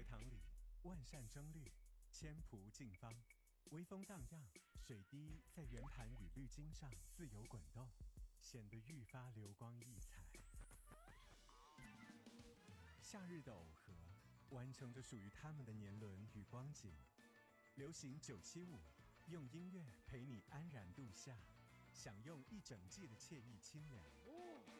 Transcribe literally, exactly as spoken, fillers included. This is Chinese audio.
塘里，万扇争绿，千蒲竞芳，微风荡漾，水滴在圆盘与绿茎上自由滚动，显得愈发流光溢彩。夏日的耦合，完成着属于他们的年轮与光景。流行九七五，用音乐陪你安然度夏，享用一整季的惬意清凉。